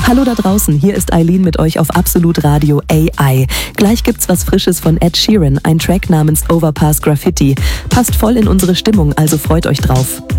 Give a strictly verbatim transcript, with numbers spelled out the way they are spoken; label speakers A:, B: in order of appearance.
A: Hallo da draußen, hier ist Eileen mit euch auf Absolut Radio A I. Gleich gibt's was Frisches von Ed Sheeran, ein Track namens Overpass Graffiti. Passt voll in unsere Stimmung, also freut euch drauf.